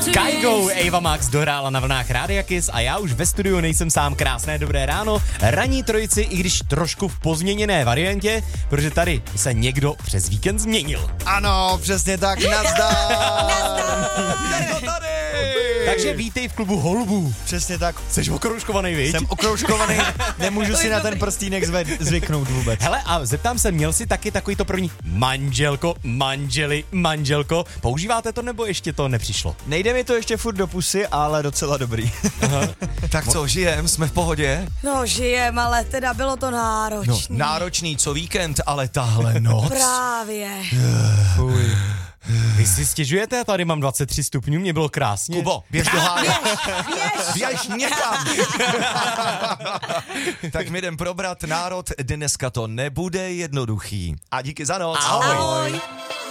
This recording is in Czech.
Kygo, Ava Max dohrála na vlnách Rádia Kiss a já už ve studiu nejsem sám. Krásné dobré ráno, ranní trojici, i když trošku v pozměněné variantě, protože tady se někdo přes víkend změnil. Ano, přesně tak, nazdar! Tady! Takže vítej v klubu holubů. Přesně tak. Jsi okroužkovaný, viď? Jsem okroužkovaný, nemůžu si na ten prstýnek zvyknout vůbec. Hele, a zeptám se, měl jsi taky takový to první manželko, manželko, používáte to nebo ještě to nepřišlo? Nejde mi to ještě furt do pusy, ale docela dobrý. Tak co, žijem, jsme v pohodě? No žijem, ale teda bylo to náročný. No, náročný, co víkend, ale tahle noc. Právě. Vy si stěžujete, já tady mám 23 stupňů, mě bylo krásně. Kubo, běž do háje. Běž. Běž někam. Tak my jdem probrat národ, dneska to nebude jednoduchý. A díky za noc. Ahoj. Ahoj.